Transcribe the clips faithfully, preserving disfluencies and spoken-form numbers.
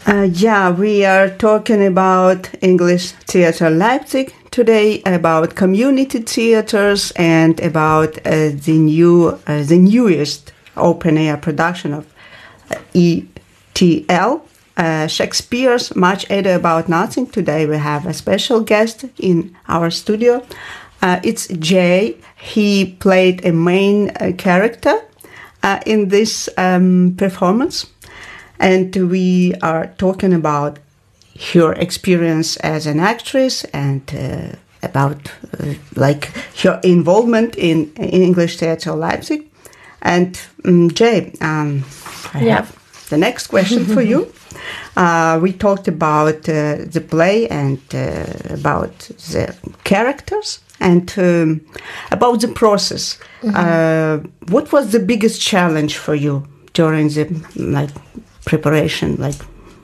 Uh, yeah, we are talking about English Theatre Leipzig today, about community theaters and about uh, the new, uh, the newest open air production of uh, E T L, uh, Shakespeare's Much Ado About Nothing. Today we have a special guest in our studio. Uh, it's Jay. He played a main uh, character uh, in this um, performance. And we are talking about her experience as an actress and uh, about uh, like her involvement in, in English Theatre Leipzig. And um, Jay, um, I yeah. have the next question for you. Uh, we talked about uh, the play and uh, about the characters and um, about the process. Mm-hmm. Uh, what was the biggest challenge for you during the like preparation? Like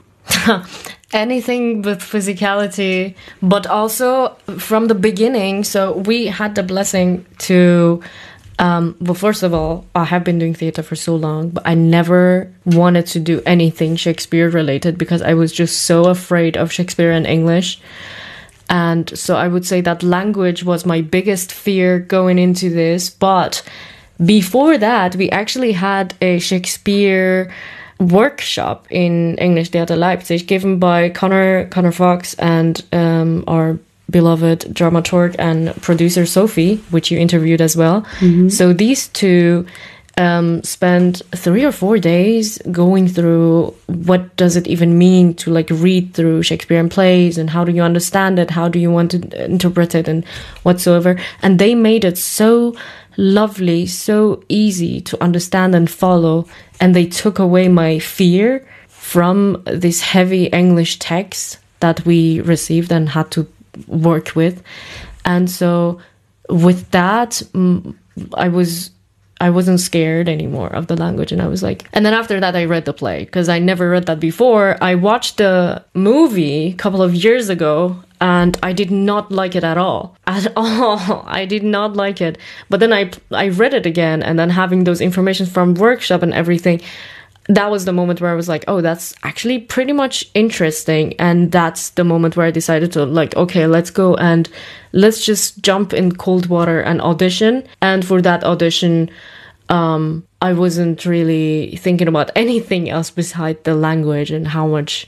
anything with physicality, but also from the beginning. So we had the blessing to. Um, well, first of all, I have been doing theater for so long, but I never wanted to do anything Shakespeare related because I was just so afraid of Shakespeare and English. And so I would say that language was my biggest fear going into this. But before that, we actually had a Shakespeare workshop in English Theatre Leipzig given by Connor, Connor Fox and um, our beloved dramaturg and producer Sophie, which you interviewed as well. Mm-hmm. So these two um, spent three or four days going through what does it even mean to like read through Shakespearean plays and how do you understand it, how do you want to interpret it and whatsoever. And they made it so lovely, so easy to understand and follow. And they took away my fear from this heavy English text that we received and had to work with. And so with that, I was I wasn't scared anymore of the language. And I was like, and then after that, I read the play because I never read that before. I watched the movie a couple of years ago and I did not like it at all. At all. I did not like it. But then I I read it again, and then having those information from workshop and everything, that was the moment where I was like, oh, that's actually pretty much interesting. And that's the moment where I decided to like, okay, let's go and let's just jump in cold water and audition. And for that audition, um, I wasn't really thinking about anything else beside the language and how much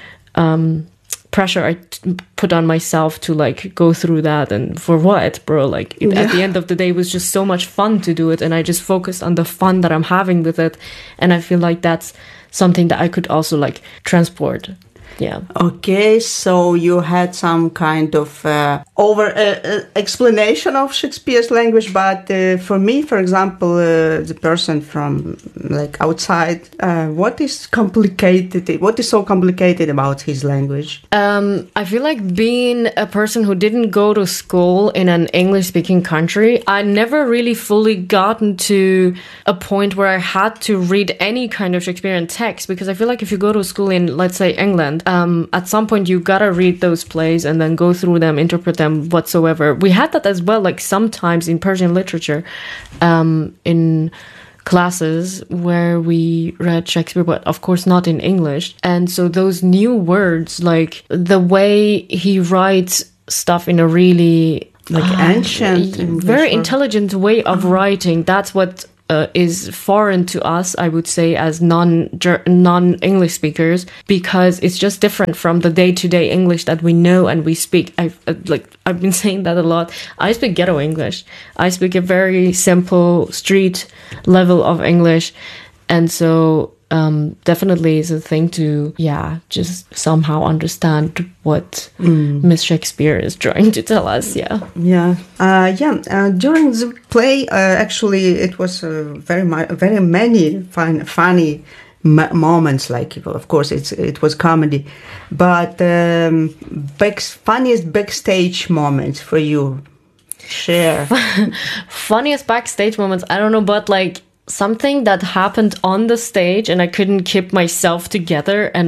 um, pressure I t- put on myself to like go through that. And for what, bro? Like it, yeah. At the end of the day, it was just so much fun to do it. And I just focused on the fun that I'm having with it. And I feel like that's something that I could also like transport. Yeah. Okay, so you had some kind of uh, over uh, uh, explanation of Shakespeare's language, but uh, for me, for example, uh, the person from like outside, uh, what is complicated? What is so complicated about his language? Um, I feel like being a person who didn't go to school in an English-speaking country, I never really fully gotten to a point where I had to read any kind of Shakespearean text, because I feel like if you go to school in, let's say, England, Um, at some point you gotta read those plays and then go through them, interpret them whatsoever. We had that as well, like sometimes in Persian literature, um, in classes where we read Shakespeare, but of course not in English. And so those new words, like the way he writes stuff in a really like uh, ancient, very intelligent way of uh-huh. writing, that's what Uh, is foreign to us, I would say, as non non English speakers, because it's just different from the day to day English that we know and we speak. I've uh, like I've been saying that a lot. I speak ghetto English. I speak a very simple street level of English, and so um, definitely it's a thing to yeah just somehow understand what mm. Miss Shakespeare is trying to tell us. Yeah, yeah, uh, yeah. Uh, during the play, uh, actually, it was uh, very mu- very many fun, funny m- moments. Like, of course, it's it was comedy, but um, back, funniest backstage moments for you. Share funniest backstage moments. I don't know, but like something that happened on the stage and I couldn't keep myself together, and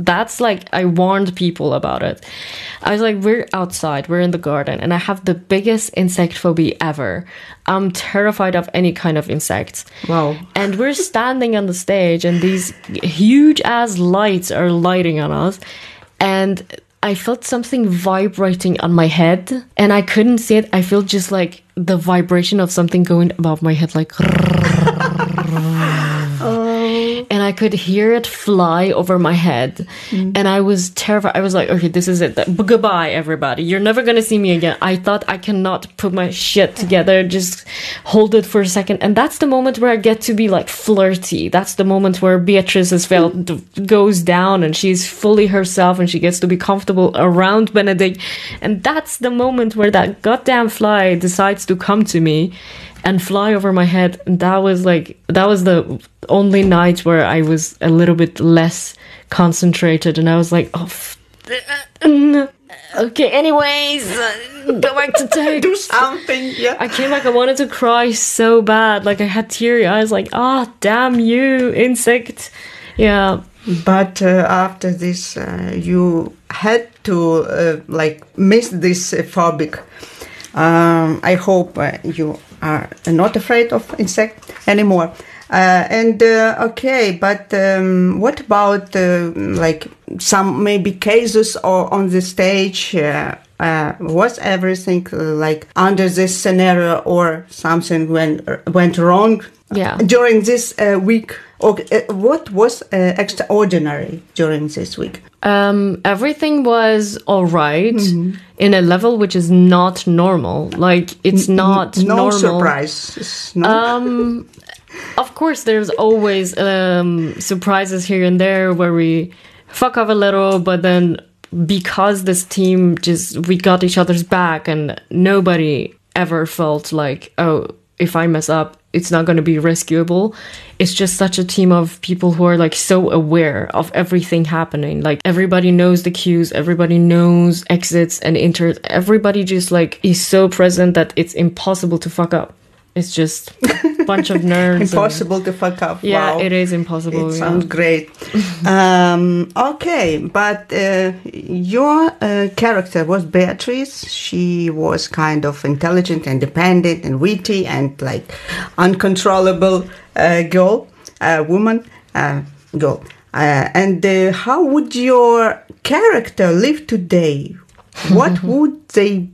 that's like, I warned people about it. I was like, we're outside, we're in the garden, and I have the biggest insect phobia ever. I'm terrified of any kind of insects. Wow. And we're standing on the stage, and these huge ass lights are lighting on us. And I felt something vibrating on my head, and I couldn't see it. I feel just like the vibration of something going above my head, like... And I could hear it fly over my head. Mm. And I was terrified. I was like, okay, this is it. But goodbye, everybody. You're never going to see me again. I thought I cannot put my shit together. Just hold it for a second. And that's the moment where I get to be like flirty. That's the moment where Beatrice's veil goes down and she's fully herself and she gets to be comfortable around Benedict. And that's the moment where that goddamn fly decides to come to me and fly over my head. And that was like, that was the only night where I was a little bit less concentrated. And I was like, oh, f- okay, anyways, uh, go back to take. Do something, yeah. I came like I wanted to cry so bad. Like I had teary eyes, like, ah, oh, damn you, insect. Yeah. But uh, after this, uh, you had to, uh, like, miss this uh, phobic. Um, I hope uh, you are not afraid of insects anymore. Uh, and uh, okay, but um, what about uh, like some maybe cases or on the stage? Uh, uh, was everything uh, like under this scenario or something went went wrong? Yeah. During this uh, week, or uh, what was uh, extraordinary during this week? Um, everything was all right mm-hmm. in a level which is not normal. Like it's not no normal. Surprise. No Um, of course, there's always um, surprises here and there where we fuck up a little, but then because this team just we got each other's back, and nobody ever felt like, oh, if I mess up, it's not going to be rescuable. It's just such a team of people who are like so aware of everything happening. Like everybody knows the cues, everybody knows exits and enters. Everybody just like is so present that it's impossible to fuck up. It's just a bunch of nerds. Impossible and, to fuck up. Yeah, wow. It is impossible. It yeah. sounds great. um, okay, but uh, your uh, character was Beatrice. She was kind of intelligent, independent, and witty, and like uncontrollable uh, girl, uh, woman, uh, girl. Uh, and uh, how would your character live today? What would they?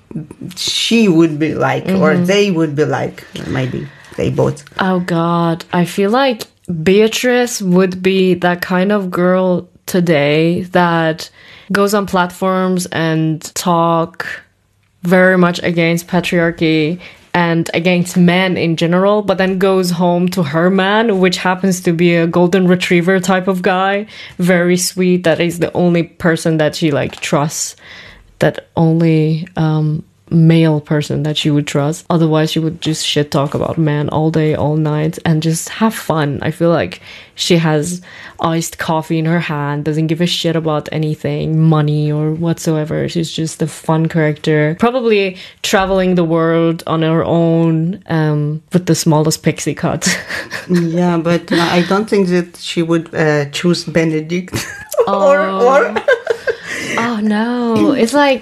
She would be like, mm-hmm. or they would be like, maybe they both. Oh God, I feel like Beatrice would be that kind of girl today that goes on platforms and talk very much against patriarchy and against men in general, but then goes home to her man, which happens to be a golden retriever type of guy, very sweet, that is the only person that she like trusts. That only um, male person that she would trust. Otherwise, she would just shit talk about men all day, all night, and just have fun. I feel like she has iced coffee in her hand, doesn't give a shit about anything, money or whatsoever. She's just a fun character. Probably traveling the world on her own um, with the smallest pixie cut. Yeah, but uh, I don't think that she would uh, choose Benedict. Oh. or... or Oh no, it's like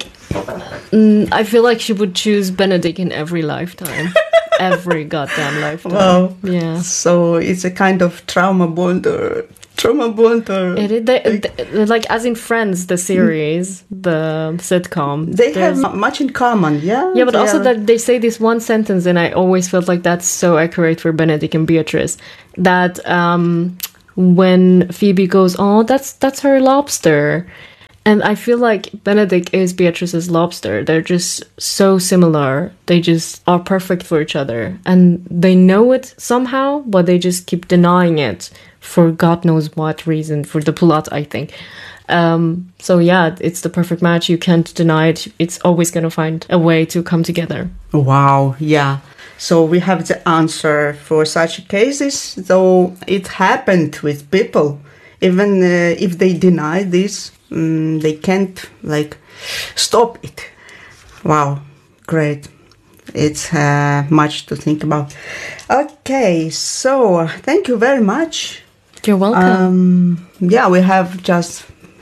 mm, I feel like she would choose Benedict in every lifetime. Every goddamn lifetime. Wow. Yeah. So it's a kind of trauma bond or trauma bond or it is, they, they, like as in Friends, the series, the sitcom. They have much in common, yeah. Yeah, but also are... that they say this one sentence, and I always felt like that's so accurate for Benedict and Beatrice. That um, when Phoebe goes, "Oh, that's that's her lobster." And I feel like Benedict is Beatrice's lobster. They're just so similar. They just are perfect for each other. And they know it somehow, but they just keep denying it for God knows what reason, for the plot, I think. Um, so yeah, it's the perfect match. You can't deny it. It's always going to find a way to come together. Wow, yeah. So we have the answer for such cases, though it happened with people. Even uh, if they deny this, um, they can't, like, stop it. Wow, great. It's uh, much to think about. Okay, so thank you very much. You're welcome. Um, yeah, we have just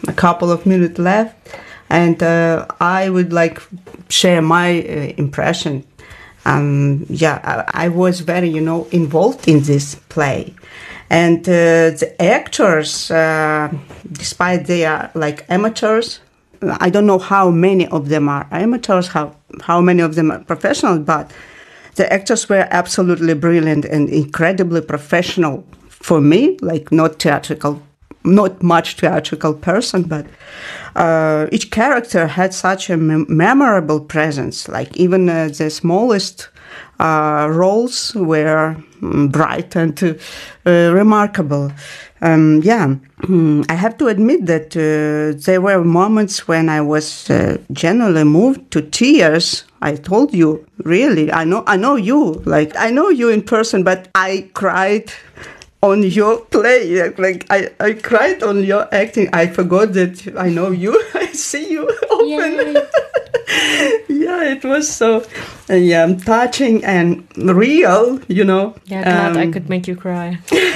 a couple of minutes left, and uh, I would like share my uh, impression. Um, yeah, I, I was very, you know, involved in this play. And uh, the actors, uh, despite they are like amateurs, I don't know how many of them are amateurs, how, how many of them are professional, but the actors were absolutely brilliant and incredibly professional for me, like not theatrical, not much theatrical person, but uh, each character had such a mem- memorable presence, like even uh, the smallest uh, roles were um, bright and uh, uh, remarkable. Um, yeah, I have to admit that uh, there were moments when I was uh, genuinely moved to tears. I told you, really, I know, I know you, like I know you in person, but I cried on your play. Like I, I cried on your acting. I forgot that I know you. I see you often. Yeah, it was so uh, yeah, touching and real, you know. Yeah, glad um, I could make you cry.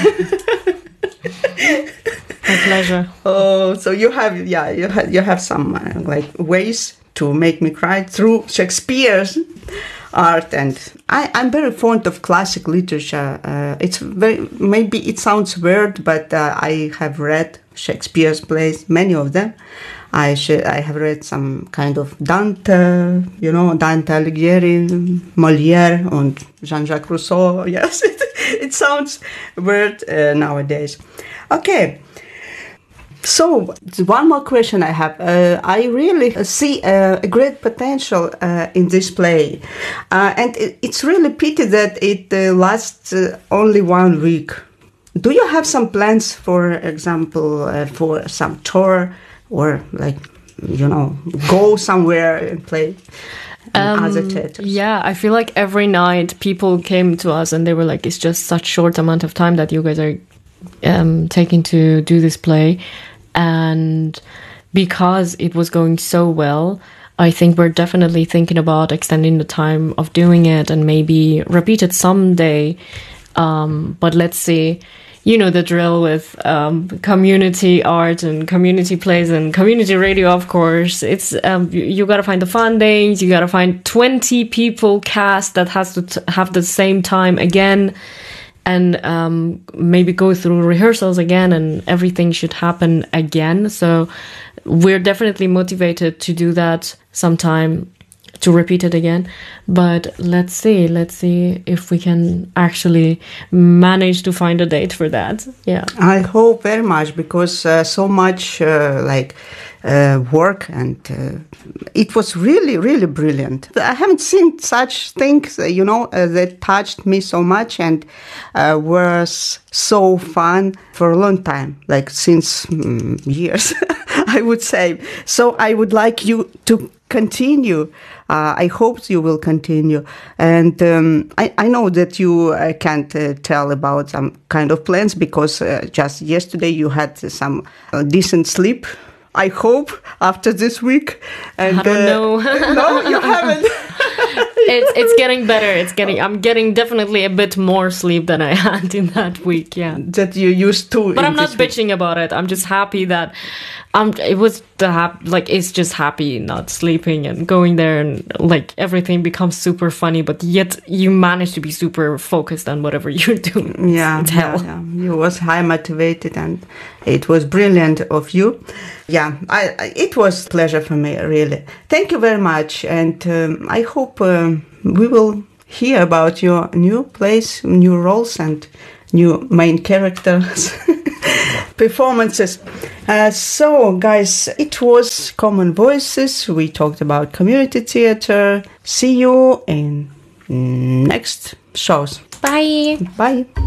My pleasure. Oh, so you have, yeah, you have, you have some uh, like ways to make me cry through Shakespeare's art, and I, I'm very fond of classic literature. Uh, it's very, maybe it sounds weird, but uh, I have read Shakespeare's plays, many of them. I sh- I have read some kind of Dante, you know, Dante Alighieri, Molière, and Jean-Jacques Rousseau. Yes, it, it sounds weird uh, nowadays. Okay. So, one more question I have. Uh, I really see uh, a great potential uh, in this play. Uh, and it, it's really pity that it uh, lasts uh, only one week. Do you have some plans, for example, uh, for some tour or like, you know, go somewhere and play in um, other theaters? Yeah, I feel like every night people came to us and they were like, it's just such short amount of time that you guys are um, taking to do this play. And because it was going so well, I think we're definitely thinking about extending the time of doing it and maybe repeat it someday. Um, but let's see, you know, the drill with um, community art and community plays and community radio, of course. It's um, you, you got to find the fundings. You got to find twenty people cast that has to t- have the same time again. And um, maybe go through rehearsals again, and everything should happen again. So we're definitely motivated to do that sometime, to repeat it again. But let's see, let's see if we can actually manage to find a date for that. Yeah, I hope very much, because uh, so much uh, like uh, work, and uh, it was really, really brilliant. I haven't seen such things, you know, uh, that touched me so much and uh, was so fun for a long time, like since mm, years, I would say. So I would like you to continue. Uh, I hope you will continue. And um, I, I know that you uh, can't uh, tell about some kind of plans, because uh, just yesterday you had some uh, decent sleep, I hope, after this week. And, I don't uh, know. No, you haven't. it's it's getting better. It's getting. I'm getting definitely a bit more sleep than I had in that week. Yeah, that you used to. But I'm not bitching week. about it. I'm just happy that um it was the hap- like it's just happy not sleeping and going there, and like everything becomes super funny, but yet you manage to be super focused on whatever you're doing. Yeah, it's yeah, hell. yeah. You was high motivated, and it was brilliant of you. Yeah, I, I it was a pleasure for me, really. Thank you very much, and um, I hope um, we will hear about your new plays, new roles, and new main characters performances. Uh, so, guys, it was Common Voices. We talked about community theater. See you in next shows. Bye. Bye.